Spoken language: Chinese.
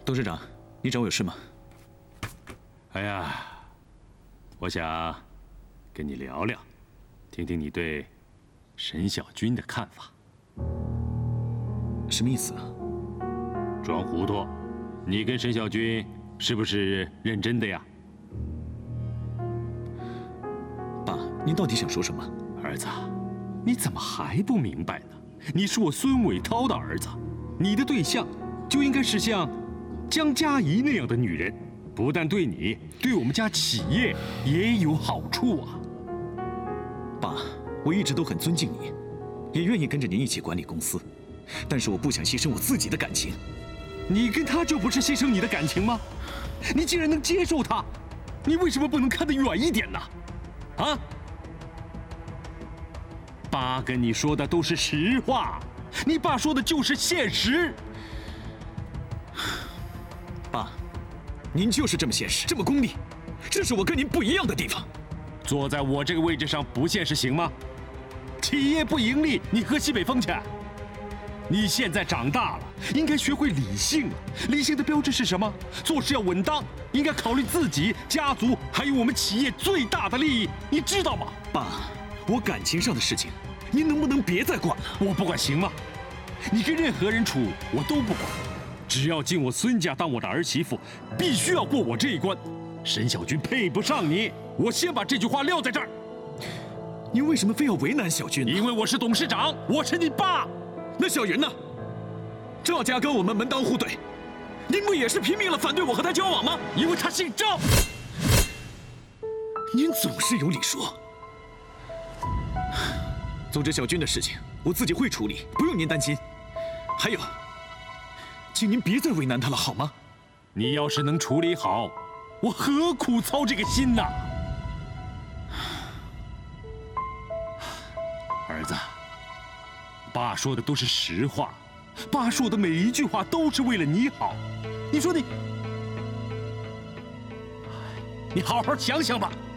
董事长，你找我有事吗？ 哎呀，我想跟你聊聊，听听你对沈小军的看法。 什么意思啊？ 装糊涂，你跟沈小军是不是认真的呀？ 爸，您到底想说什么？ 儿子，你怎么还不明白呢？你是我孙伟涛的儿子，你的对象就应该是像江佳怡那样的女人，不但对你，对我们家企业也有好处啊。 爸，我一直都很尊敬你，也愿意跟着您一起管理公司，但是我不想牺牲我自己的感情。 你跟他就不是牺牲你的感情吗？你既然能接受他，你为什么不能看得远一点呢？啊？爸跟你说的都是实话，你爸说的就是现实。 爸，您就是这么现实，这么功利，这是我跟您不一样的地方。 坐在我这个位置上不现实行吗？企业不盈利，你喝西北风去？你现在长大了，应该学会理性了。理性的标志是什么？做事要稳当，应该考虑自己、家族还有我们企业最大的利益，你知道吗？ 爸，我感情上的事情，您能不能别再管了？ 我不管行吗？你跟任何人处，我都不管。只要进我孙家当我的儿媳妇，必须要过我这一关。沈小军配不上你，我先把这句话撂在这儿。 您为什么非要为难小军呢？ 因为我是董事长，我是你爸。 那小云呢？赵家跟我们门当户对，您不也是拼命了反对我和他交往吗？ 因为他姓赵。 您总是有理说。总之，小军的事情我自己会处理，不用您担心。还有，请您别再为难他了，好吗？ 你要是能处理好，我何苦操这个心呐？儿子，爸说的都是实话，爸说的每一句话都是为了你好。你说你好好想想吧。